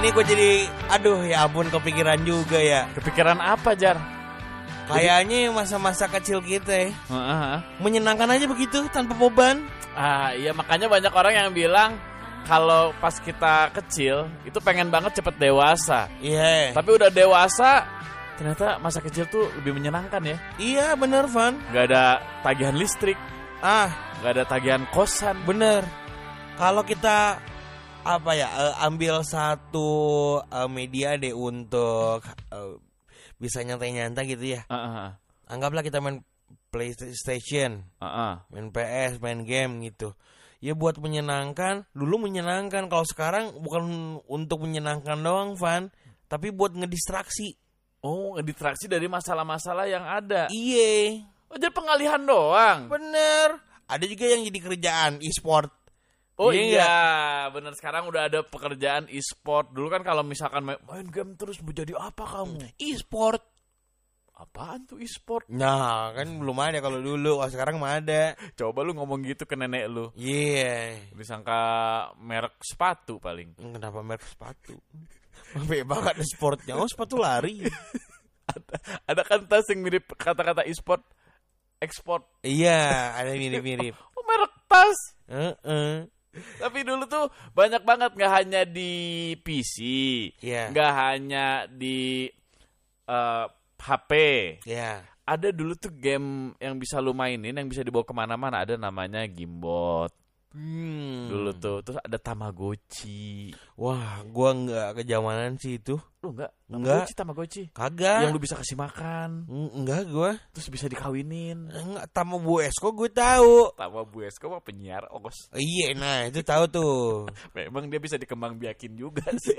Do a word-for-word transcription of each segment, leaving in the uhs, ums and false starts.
Ini gue jadi, aduh ya ampun kepikiran juga ya. Kepikiran apa, Jar? Kayaknya masa-masa kecil kita ya, Uh-huh. menyenangkan aja begitu tanpa beban. Ah, iya makanya banyak orang yang bilang kalau pas kita kecil itu pengen banget cepet dewasa. Iya. Tapi udah dewasa ternyata masa kecil tuh lebih menyenangkan ya. Iya bener Van. Gak ada tagihan listrik, Ah gak ada tagihan kosan. bener. Kalau kita apa ya eh, ambil satu eh, media deh untuk eh, bisa nyantai-nyantai gitu ya. Uh-huh. Anggaplah kita main PlayStation, Uh-huh. main P S, main game gitu. Ya buat menyenangkan, dulu menyenangkan. Kalau sekarang bukan untuk menyenangkan doang Van, tapi buat ngedistraksi. Oh, ngedistraksi dari masalah-masalah yang ada. Iye, Oh, jadi pengalihan doang. bener. Ada juga yang jadi kerjaan e-sport. Oh Iya iya, nggak? bener sekarang udah ada pekerjaan e-sport. Dulu kan kalau misalkan main, main game terus mau jadi apa kamu? E-sport. Apaan tuh e-sport? Nah, kan belum ada kalau dulu. Kalau sekarang mah ada. Coba lu ngomong gitu ke nenek lu. Iya. Disangka merek sepatu paling. Kenapa merek sepatu? Bebas ada sportnya. Oh, sepatu lari. ada, ada kan tas yang mirip kata-kata e-sport, ekspor. Iya, ada mirip-mirip. Oh, merek tas. Heeh. Tapi dulu tuh banyak banget, nggak hanya di P C, Iya. nggak hanya di uh, H P. Iya. Ada dulu tuh game yang bisa lu mainin, yang bisa dibawa kemana-mana. Ada namanya Gamebot. Hmm. Dulu tuh, terus ada Tamagotchi. Wah, gua nggak kejamanan sih itu. Lu enggak? Enggak. Tamagotchi, Tamagotchi. Kagak. Yang lu bisa kasih makan, Eng- Enggak gua. terus bisa dikawinin. Enggak, Tamu Bu Esko gue tahu. Tama Bu Esko mah penyiar ogos. Iya, nah itu tahu tuh. Memang dia bisa dikembangbiakin juga sih.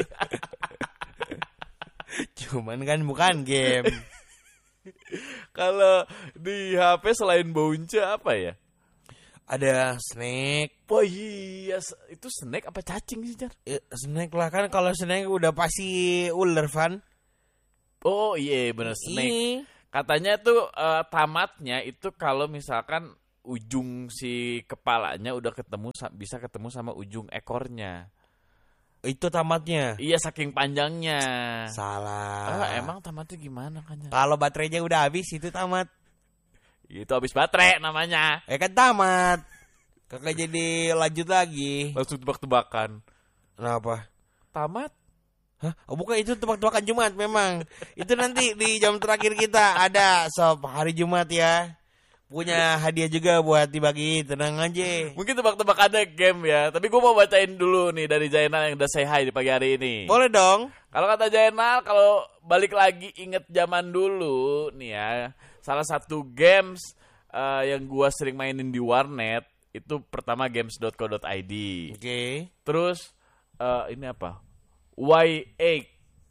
Cuman kan bukan game. Kalau di H P selain Bounce apa ya? Ada Snake. Oh iya, itu snake apa cacing sih, Jar? Eh, Snake lah kan, kalau Snake udah pasti ular Van. Oh iya bener snake. Ini. Katanya tuh eh, tamatnya itu kalau misalkan ujung si kepalanya udah ketemu sa- bisa ketemu sama ujung ekornya. Itu tamatnya. Iya saking panjangnya. Salah. Ah, emang tamatnya gimana kan? Jar? Kalau baterainya udah habis itu tamat. Itu habis baterai namanya. Eh kan tamat. Kagak jadi lanjut lagi. Langsung tebak-tebakan. Kenapa? Tamat? Hah? Oh bukan, itu tebak-tebakan Jumat memang. Itu nanti di jam terakhir kita ada sob hari Jumat ya. Punya hadiah juga buat dibagi, tenang aja. Mungkin tebak-tebakannya game ya. Tapi gue mau bacain dulu nih dari Jainal yang udah say hi di pagi hari ini. Boleh dong. Kalau kata Jainal, kalau balik lagi inget zaman dulu nih ya. Salah satu games uh, yang gue sering mainin di warnet itu pertama games dot co dot i d. Oke. Okay. Terus uh, ini apa? Y eight.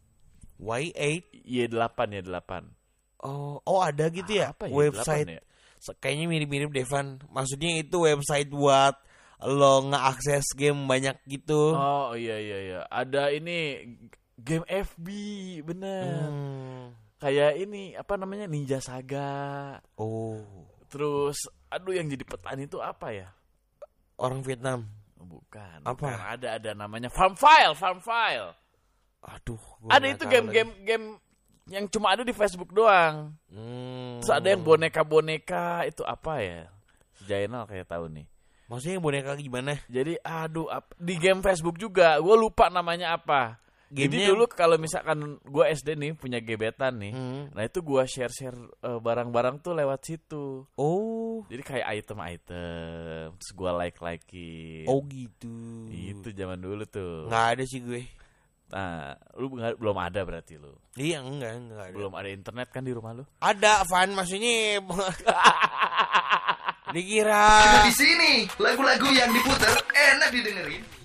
Y eight. Y delapan ya delapan. Oh, oh ada gitu ya? Apa ya? Website. delapan ya? Kayaknya mirip-mirip Devan. Maksudnya itu website buat lo ngeakses game banyak gitu. Oh iya iya iya. Ada ini game F B, bener. Hmm. Kayak ini apa namanya Ninja Saga. Oh. Terus aduh yang jadi petani itu apa ya? Orang Vietnam. Bukan. Apa? Bukan. Ada ada namanya Farm File, Farm File. Aduh. Ada itu game-game game yang cuma ada di Facebook doang. Hmm. Terus ada yang boneka-boneka itu apa ya? Jainal kayak tahu nih. Maksudnya boneka gimana? Jadi aduh ap- di game Facebook juga gue lupa namanya apa. Jadi Gamenya- dulu kalau misalkan gue S D nih punya gebetan nih, Hmm. nah itu gue share-share uh, barang-barang tuh lewat situ. Oh. Jadi kayak item-item, terus gue like-likein. Oh gitu. Itu zaman dulu tuh. Nggak ada sih gue. Nah, lu nggak- belum ada berarti lu. Iya enggak, enggak ada. Belum ada internet kan di rumah lu? Ada Van, maksudnya dikira. Di sini lagu-lagu yang diputar enak didengerin.